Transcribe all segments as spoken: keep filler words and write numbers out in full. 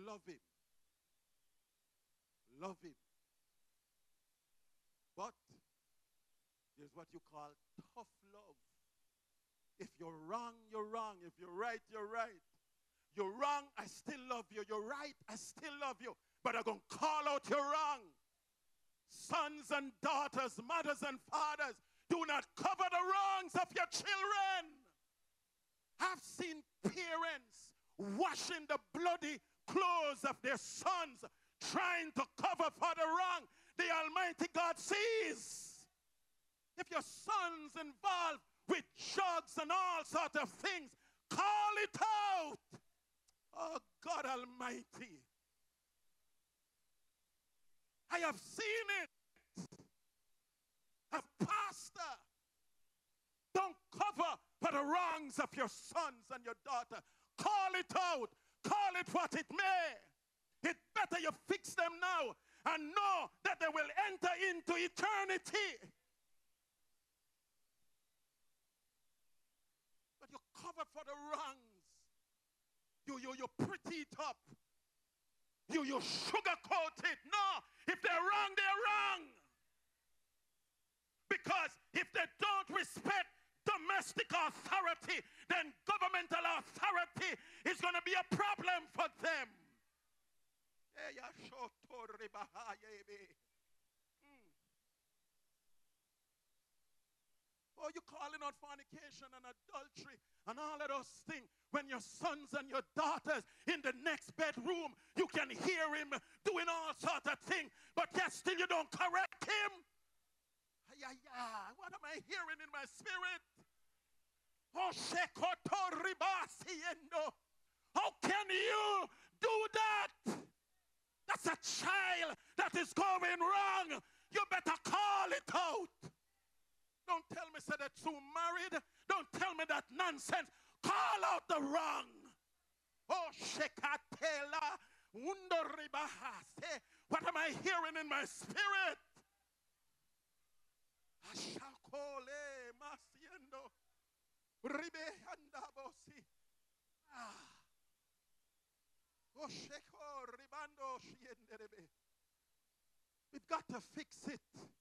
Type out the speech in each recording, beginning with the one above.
love him. Love him. But there's what you call tough love. If you're wrong, you're wrong. If you're right, you're right. You're wrong, I still love you. You're right, I still love you. But I'm going to call out you're wrong. Sons and daughters, mothers and fathers, do not cover the wrongs of your children. I've seen parents washing the bloody clothes of their sons, trying to cover for the wrong. The Almighty God sees. If your son's involved with drugs and all sorts of things, call it out. Oh, God Almighty. I have seen it. A pastor, don't cover for the wrongs of your sons and your daughter. Call it out. Call it what it may. It better you fix them now and know that they will enter into eternity. But you cover for the wrongs. You, you, you pretty it up. You, you sugarcoat it. No, if they're wrong, they're wrong. Because if they don't respect domestic authority, then governmental authority is going to be a problem for them. Mm. Oh, you're calling out fornication and adultery and all of those things. When your sons and your daughters in the next bedroom, you can hear him doing all sorts of things, but yet still you don't correct him. Yeah, yeah. What am I hearing in my spirit? Oh, how can you do that? That's a child that is going wrong. You better call it out. Don't tell me say they're too married. Don't tell me that nonsense. Call out the wrong. Oh, shekatela undoribahase. What am I hearing in my spirit? Ashakole masiendo ribe andabosi. Ah. Oh, sheko ribando shienderebe. We've got to fix it.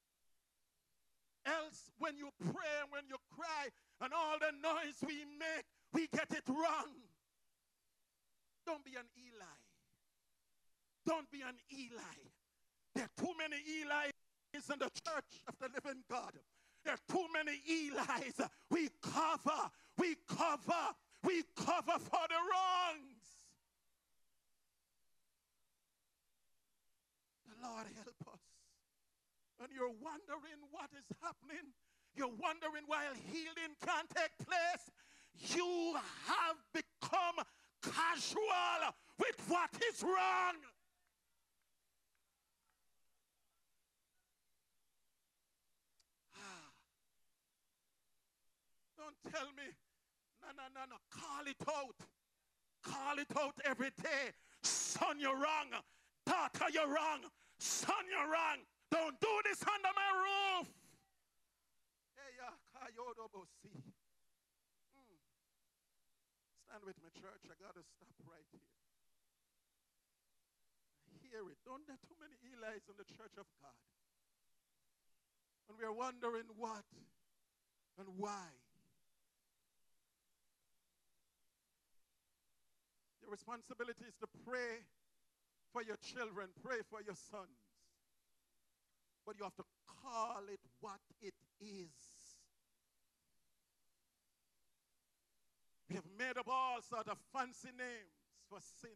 Else, when you pray and when you cry and all the noise we make, we get it wrong. Don't be an Eli. Don't be an Eli. There are too many Elis in the church of the living God. There are too many Elis. We cover, we cover, we cover for the wrongs. The Lord help us. And you're wondering what is happening. You're wondering why healing can't take place. You have become casual with what is wrong. Don't tell me, no, no, no, no. Call it out. Call it out every day. Son, you're wrong. Daughter, you're wrong. Son, you're wrong. Don't do this under my roof. Mm. Stand with me, church. I got to stop right here. Hear it. Don't there are too many Elis in the church of God. And we're wondering what and why. Your responsibility is to pray for your children, pray for your sons. But you have to call it what it is. We have made up all sorts of fancy names for sin.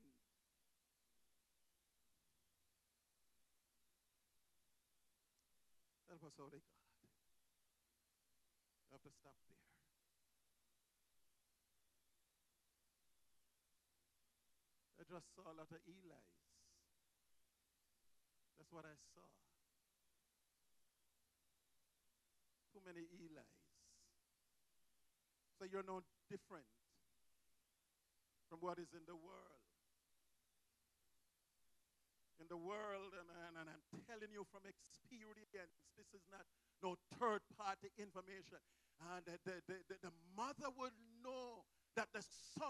Help us, Holy God. You have to stop there. I just saw a lot of Elis. That's what I saw. Too many Elis. So you're no different from what is in the world. In the world, and, and, and I'm telling you from experience, this is not no third-party information. And the, the, the, the mother would know that the son